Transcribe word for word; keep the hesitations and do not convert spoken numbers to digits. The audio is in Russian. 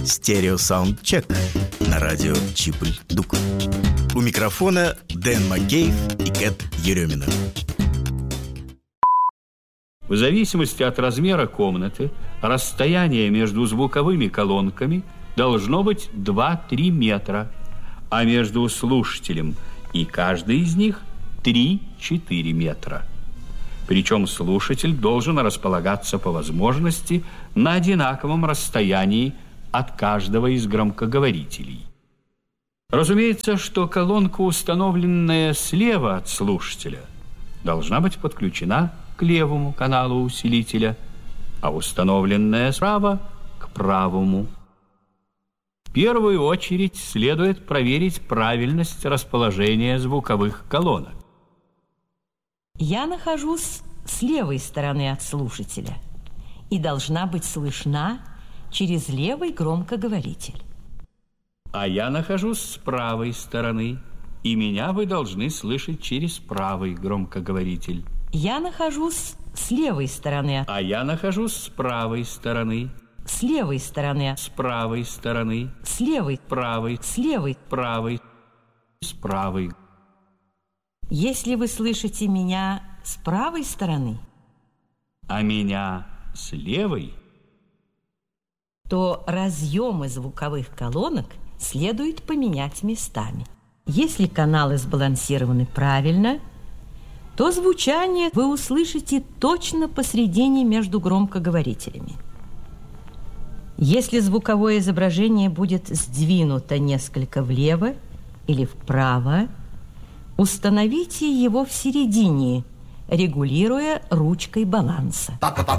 Стереосаундчек на радио Чипль-Дук. У микрофона Дэн Маккейв и Кэт Еремина. В зависимости от размера комнаты, расстояние между звуковыми колонками должно быть два-три метра, а между слушателем и каждой из них три-четыре метра. Причем слушатель должен располагаться по возможности на одинаковом расстоянии от каждого из громкоговорителей. Разумеется, что колонка, установленная слева от слушателя, должна быть подключена к левому каналу усилителя, а установленная справа к правому. В первую очередь следует проверить правильность расположения звуковых колонок. Я нахожусь с левой стороны от слушателя и должна быть слышна через левый громкоговоритель. А я нахожусь с правой стороны, и меня вы должны слышать через правый громкоговоритель. Я нахожусь с левой стороны. А я нахожусь с правой стороны. С левой стороны. С правой стороны. С левой. Правой. С левой. Правой. С правой. Если вы слышите меня с правой стороны, а меня с левой, то разъемы звуковых колонок следует поменять местами. Если каналы сбалансированы правильно, то звучание вы услышите точно посредине между громкоговорителями. Если звуковое изображение будет сдвинуто несколько влево или вправо, установите его в середине, регулируя ручкой баланса.